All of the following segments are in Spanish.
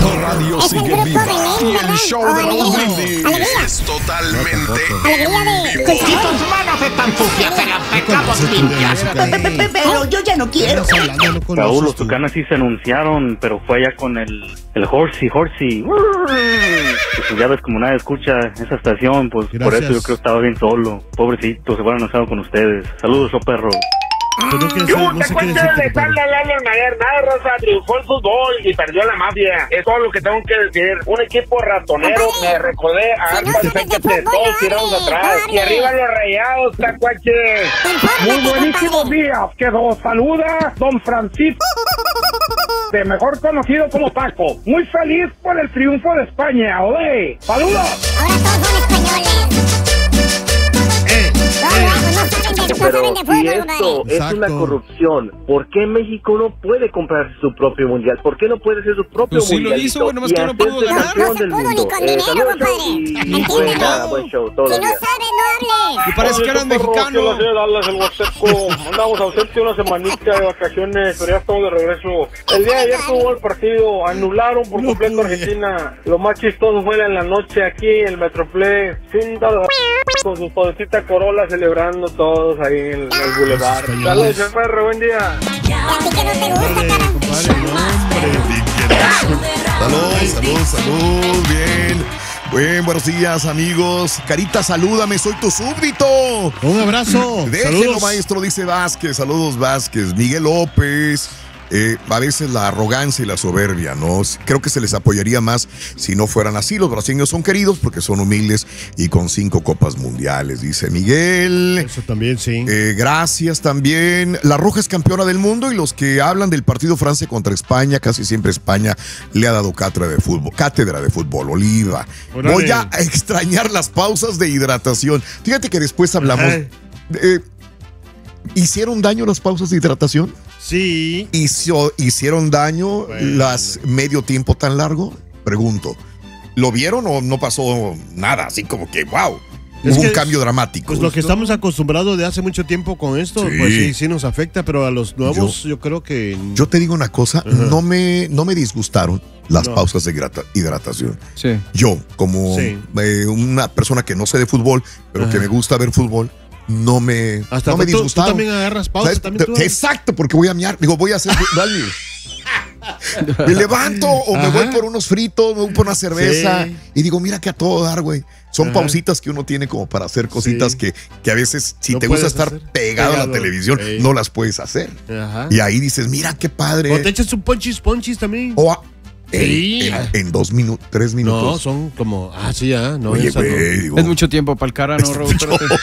radio sigue viva y el show de Raúl Brindis es totalmente Si tus manos están sucias, se las dejamos limpias. Pero yo ya no quiero. Raúl, los Tucanes sí se anunciaron, pero fue allá con el Horsey. Pues ya ves, como nadie escucha esa estación, pues por eso yo creo que estaba bien solo. Pobrecito, se fueron anunciado con ustedes. Saludos, perro. No sé qué decir. Nada, Rosa, triunfó el fútbol y perdió la mafia. Es todo lo que tengo que decir. Un equipo ratonero, me recordé a Arpa Péquete, todos tirados atrás. Y arriba los Rayados, tacuache. Muy buenísimos días. Que nos saluda don Francisco, mejor conocido como Paco. Muy feliz por el triunfo de España. ¡Olé! ¡Saludos! Ahora todos son españoles. Pero si esto es una corrupción, ¿por qué México no puede comprarse su propio mundial? ¿Por qué no puede ser su propio mundial? Sí lo hizo, bueno, más que no pudo ganar. No se pudo ni con dinero, compadre. Buen show, todos los Si no días. sabe, no hable. Y parece que eran mexicanos. El Huasteco. Andamos ausentes una semanita de vacaciones, pero ya estamos de regreso. El día de ayer tuvo el partido, anularon por completo Argentina. Lo más chistoso fue en la noche aquí en el Metroplay, con su podercita Corolla celebrando todos ahí en el boulevard. Saludos, perro, buen día. A ti que no te gusta, Salud, bien. Buenos días, amigos. Carita, salúdame, soy tu súbdito. Un abrazo. Déjenlo, Saludos. maestro, dice Vázquez. Saludos, Vázquez. Miguel López. A veces la arrogancia y la soberbia, ¿no? Creo que se les apoyaría más si no fueran así. Los brasileños son queridos porque son humildes y con 5 copas mundiales, dice Miguel. Eso también, sí. Gracias también. La Roja es campeona del mundo y los que hablan del partido Francia contra España, casi siempre España le ha dado cátedra de fútbol. Oliva. Órale. Voy a extrañar las pausas de hidratación. Fíjate que después hablamos. ¿Hicieron daño las pausas de hidratación? Sí. ¿Hicieron daño las medio tiempo tan largo? Pregunto. ¿Lo vieron o no pasó nada? Así como que, wow. Hubo un cambio dramático. Pues lo que estamos acostumbrados de hace mucho tiempo con esto, Sí. pues sí nos afecta, pero a los nuevos yo creo que... Yo te digo una cosa, no me disgustaron las pausas de hidratación. Sí. Yo, como una persona que no sé de fútbol, pero que me gusta ver fútbol, no me disgustaron. Tú también agarras pausas. Exacto, porque voy a mear. Digo, voy a hacer... Me levanto o me voy por unos fritos, me voy por una cerveza y digo, mira que a todo dar, güey. Son pausitas que uno tiene como para hacer cositas que a veces, si no te gusta estar pegado a la televisión, no las puedes hacer. Y ahí dices, mira qué padre. O te echas un ponchis también. En 2 minutos, 3 minutos. No, son como, no. Oye, güey, digo, es mucho tiempo para el cara, ¿no, Raúl?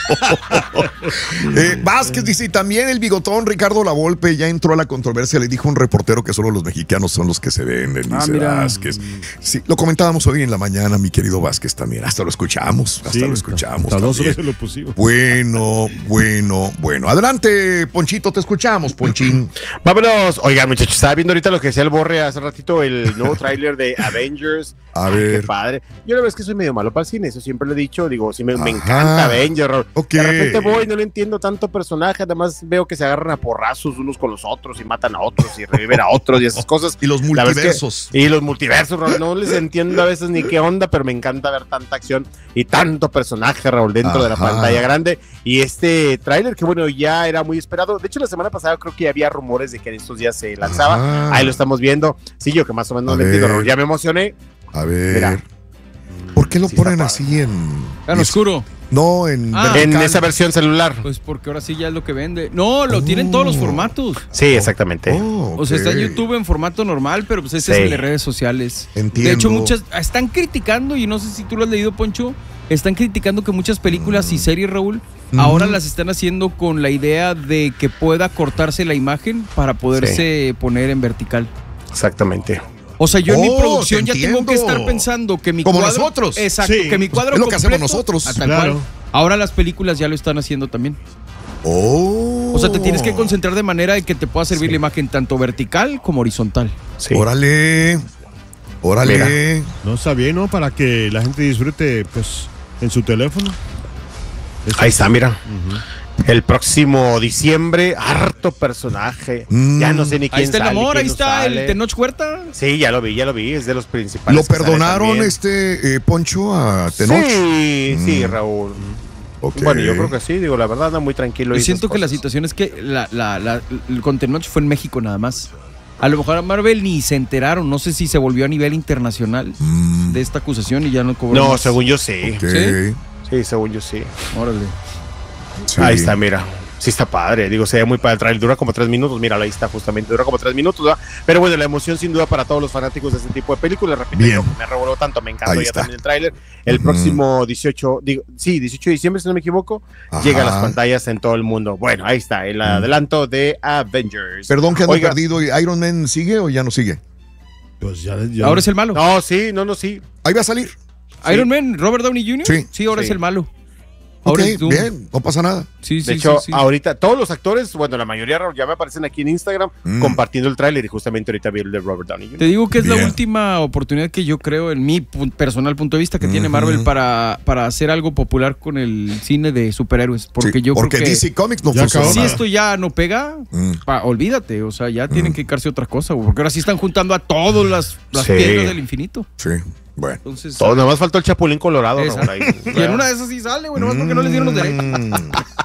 Vázquez dice, y también el bigotón Ricardo Lavolpe ya entró a la controversia. Le dijo a un reportero que solo los mexicanos son los que se venden, dice Vázquez. Sí, lo comentábamos hoy en la mañana, mi querido Vázquez también. Hasta lo escuchamos. Hasta 2 veces lo pusimos. Bueno. Adelante, Ponchito, te escuchamos, Ponchín. Vámonos. Oigan, muchachos, estaba viendo ahorita lo que decía el Borre hace ratito, el nuevo tráiler de Avengers. A ver. Qué padre. Yo la verdad es que soy medio malo para el cine, eso siempre lo he dicho. Digo, sí me encanta Avengers. Okay. De repente voy, no le entiendo tanto personaje, además veo que se agarran a porrazos unos con los otros y matan a otros y reviven a otros y esas cosas. Y los multiversos. Y los multiversos, Raúl, no les entiendo a veces ni qué onda, pero me encanta ver tanta acción y tanto personaje, Raúl, dentro de la pantalla grande. Y este tráiler, que bueno, ya era muy esperado. De hecho, la semana pasada creo que había rumores de que en estos días se lanzaba. Ahí lo estamos viendo. Sí, yo que más o menos no le entiendo, Raúl. Ya me emocioné. A ver. Mira. ¿Por qué lo ponen así en oscuro? No, en esa versión celular. Pues porque ahora sí ya es lo que vende. No, lo tienen todos los formatos. Sí, exactamente. O sea, está en YouTube en formato normal, pero pues ese es el de redes sociales. Entiendo. De hecho, muchas están criticando, y no sé si tú lo has leído, Poncho, están criticando que muchas películas y series, Raúl, ahora las están haciendo con la idea de que pueda cortarse la imagen para poderse poner en vertical. Exactamente. O sea, yo en mi producción ya tengo que estar pensando que mi como cuadro... nosotros. Exacto, que mi cuadro es lo que completo, hacemos nosotros. Claro. Ahora las películas ya lo están haciendo también. O sea, te tienes que concentrar de manera de que te pueda servir la imagen tanto vertical como horizontal. Sí. Órale. Mira, no está bien, ¿no? Para que la gente disfrute, pues, en su teléfono. Ahí está, mira. El próximo diciembre, harto personaje. Ya no sé ni quién ahí está sale. El amor, ahí no está sale. el Tenoch Huerta. Sí, ya lo vi, es de los principales. ¿Lo perdonaron Poncho a Tenoch? Sí, Raúl. Okay. Bueno, yo creo que sí, digo, la verdad anda muy tranquilo. Yo siento que la situación es que el con Tenoch fue en México nada más. A lo mejor a Marvel ni se enteraron, no sé si se volvió a nivel internacional de esta acusación y ya no cobró. No, más. según yo sí. Okay. Sí, según yo sí. Órale. Sí. Ahí está, mira. Sí está padre, digo, se ve muy padre el trailer, dura como 3 minutos, mira, ahí está justamente, dura como 3 minutos, ¿verdad? Pero bueno, la emoción sin duda para todos los fanáticos de este tipo de películas, repito, me revoló tanto, me encantó ya también el tráiler. El próximo 18 de diciembre, si no me equivoco, llega a las pantallas en todo el mundo. Bueno, ahí está, el adelanto de Avengers. Perdón que ando perdido, ¿Iron Man sigue o ya no sigue? Pues ya. Ahora es el malo. No, sí. Ahí va a salir. Iron Man, Robert Downey Jr. Sí, ahora es el malo. Ok, bien, no pasa nada. De hecho, ahorita todos los actores, bueno, la mayoría ya me aparecen aquí en Instagram compartiendo el tráiler y justamente ahorita vi el de Robert Downey Jr. Te digo que es la última oportunidad que yo creo, en mi personal punto de vista, que tiene Marvel para hacer algo popular con el cine de superhéroes. Porque yo creo que DC Comics no funciona. Si esto ya no pega, olvídate, o sea, ya tienen que dedicarse a otra cosa, porque ahora sí están juntando a todas las piedras del infinito. Sí. Bueno, entonces, todo, nada más faltó el Chapulín Colorado. Ahí. Y en una de esas sí sale, güey, nomás porque no les dieron los derechos.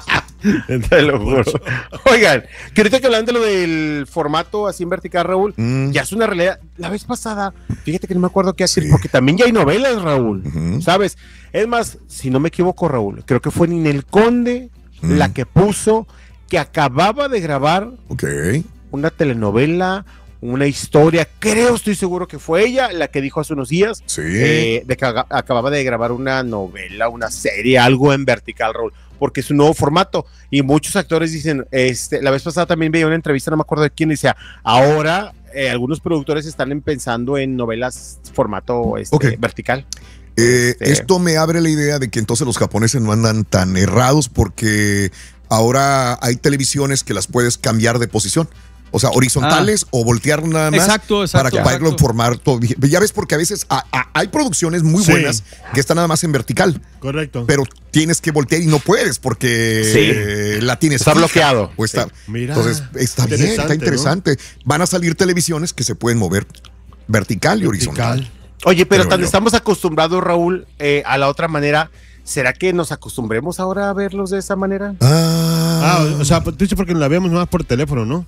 Te lo juro. Oigan, que ahorita que hablan de lo del formato así en vertical, Raúl, ya es una realidad. La vez pasada, fíjate que no me acuerdo qué hacer, porque también ya hay novelas, Raúl, ¿sabes? Es más, si no me equivoco, Raúl, creo que fue Ninel Conde la que puso que acababa de grabar una telenovela, una historia, estoy seguro que fue ella la que dijo hace unos días de que acababa de grabar una novela, una serie, algo en vertical, Raúl, porque es un nuevo formato y muchos actores dicen, la vez pasada también veía una entrevista, no me acuerdo de quién, decía, ahora algunos productores están pensando en novelas formato vertical. Esto me abre la idea de que entonces los japoneses no andan tan errados porque ahora hay televisiones que las puedes cambiar de posición. O sea, horizontales o voltear nada más para verlo en formato. Ya ves, porque a veces hay producciones muy buenas que están nada más en vertical. Correcto. Pero tienes que voltear y no puedes porque la tienes está bloqueado. O está, Mira, entonces, está bien, está interesante. ¿No? Van a salir televisiones que se pueden mover vertical y horizontal. Oye, pero estamos acostumbrados, Raúl, a la otra manera. ¿Será que nos acostumbremos ahora a verlos de esa manera? O sea, tú dices porque la vemos más por teléfono, ¿no?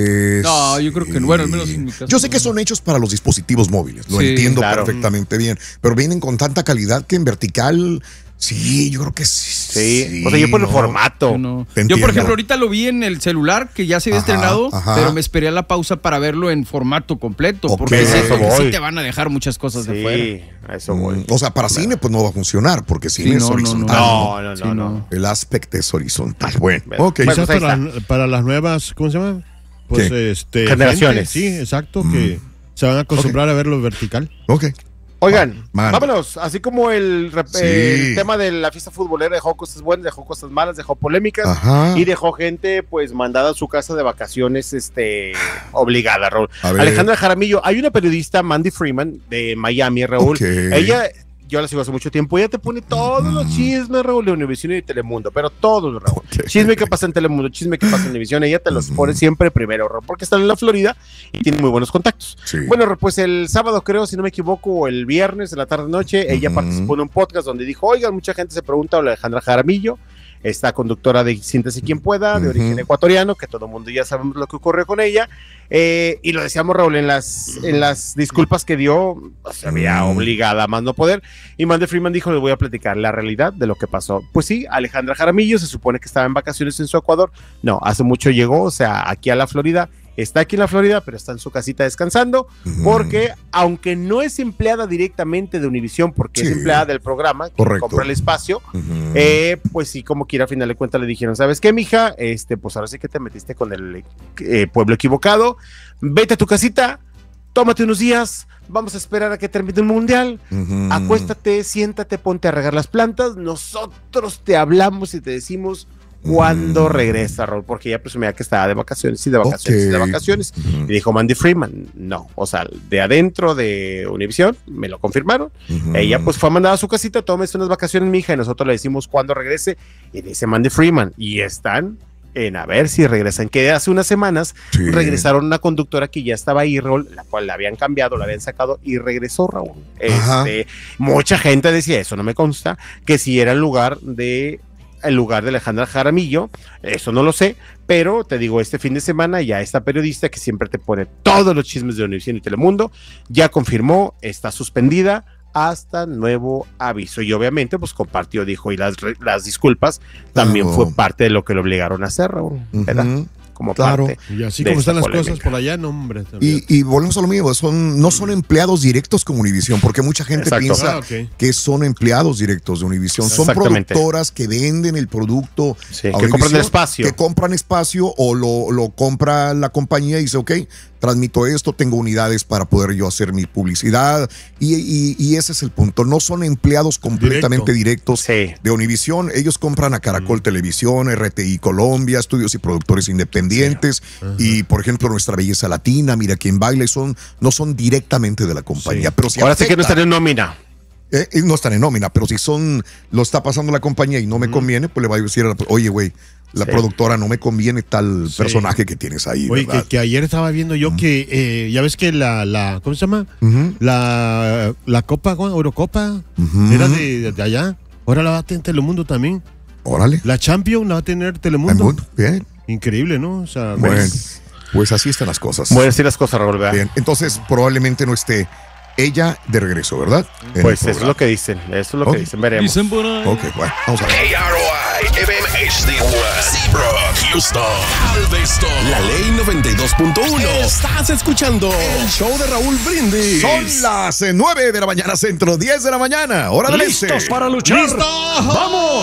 No, yo creo que no, bueno, al menos en mi caso. Yo sé que son hechos para los dispositivos móviles, lo entiendo perfectamente bien, pero vienen con tanta calidad que en vertical, yo creo que sí. O sea, yo por el formato. Yo, por ejemplo, ahorita lo vi en el celular, que ya se había estrenado, pero me esperé a la pausa para verlo en formato completo, porque sí te van a dejar muchas cosas de fuera. Sí, a eso voy. O sea, para cine pues no va a funcionar, porque cine es horizontal. No. El aspecto es horizontal. Bueno, quizás para las nuevas, ¿cómo se llama? Pues generaciones. Sí, exacto, que se van a acostumbrar a verlo vertical. Oigan, vámonos, así como el tema de la fiesta futbolera dejó cosas buenas, dejó cosas malas, dejó polémicas y dejó gente pues mandada a su casa de vacaciones obligada, Raúl. Alejandra Jaramillo, hay una periodista, Mandy Freeman, de Miami, Raúl. Ella, yo la sigo hace mucho tiempo, ella te pone todos los chismes, Raúl, de Univision y de Telemundo, pero todos, Raúl. Chisme que pasa en Telemundo, chisme que pasa en Univision, ella te los pone siempre primero, Raúl, porque están en la Florida y tiene muy buenos contactos. Bueno, pues el sábado, creo, si no me equivoco, o el viernes, en la tarde-noche, ella participó en un podcast donde dijo, oigan, mucha gente se pregunta a Alejandra Jaramillo, esta conductora de Siéntese Quien Pueda, de origen ecuatoriano, que todo el mundo ya sabemos lo que ocurrió con ella, y lo decíamos, Raúl, en las disculpas que dio, se había obligada a más no poder, y Mandy Freeman dijo, les voy a platicar la realidad de lo que pasó. Pues sí, Alejandra Jaramillo se supone que estaba en vacaciones en su Ecuador, no, hace mucho llegó, o sea, aquí a la Florida, está aquí en la Florida, pero está en su casita descansando, porque aunque no es empleada directamente de Univision, porque es empleada del programa, que compra el espacio, pues sí, como quiera, a final de cuentas le dijeron, ¿sabes qué, mija? Pues ahora sí que te metiste con el pueblo equivocado, vete a tu casita, tómate unos días, vamos a esperar a que termine el mundial, acuéstate, siéntate, ponte a regar las plantas, nosotros te hablamos y te decimos cuándo regresa, Raúl, porque ella presumía que estaba de vacaciones, y de vacaciones. Y dijo Mandy Freeman, no, o sea, de adentro de Univision, me lo confirmaron. Ella pues fue mandada a su casita, tómese unas vacaciones, mija, y nosotros le decimos cuándo regrese, y dice Mandy Freeman, y están en a ver si regresan, que hace unas semanas regresaron una conductora que ya estaba ahí, Raúl, la cual la habían cambiado, la habían sacado y regresó, Raúl. Mucha gente decía, eso no me consta, que si era el lugar de Alejandra Jaramillo, eso no lo sé, pero te digo, este fin de semana ya esta periodista que siempre te pone todos los chismes de Univision y Telemundo, ya confirmó, está suspendida hasta nuevo aviso, y obviamente pues compartió, dijo, y las disculpas también fue parte de lo que lo obligaron a hacer, Raúl, ¿verdad? Como parte. Y así como están las cosas por allá, no, hombre. Y volvemos a lo mismo, no son empleados directos como Univision, porque mucha gente piensa que son empleados directos de Univision. Son productoras que venden el producto, que compran el espacio. Que compran espacio o lo compra la compañía y dice, ok, transmito esto, tengo unidades para poder yo hacer mi publicidad, y ese es el punto. No son empleados completamente directos de Univision. Ellos compran a Caracol Televisión, RTI Colombia, estudios y productores independientes, y por ejemplo Nuestra Belleza Latina, Mira Quién Baila, no son directamente de la compañía. Pero si ahora sí que no están en nómina. No están en nómina, pero si lo está pasando la compañía y no me conviene, pues le va a decir, oye, güey, la productora, no me conviene tal personaje que tienes ahí. Oye, que ayer estaba viendo yo que ya ves que ¿cómo se llama? La Copa, Eurocopa, era de allá. Ahora la va a tener Telemundo también. Órale. La Champions la va a tener Telemundo. Bien. Increíble, ¿no? O sea, bueno, pues así están las cosas. Bueno, así las cosas, Raúl. Bien, entonces probablemente no esté ella de regreso, ¿verdad? Pues eso es lo que dicen, que dicen, veremos. Dicen por ahí. Ok, bueno, vamos a ver. KROI, MMHD1, Seabrook, Houston, Galveston, La Ley 92.1. Estás escuchando el show de Raúl Brindis. Son las 9 de la mañana centro, 10 de la mañana, hora del este. ¿Listos para luchar? ¡Listos! ¡Vamos!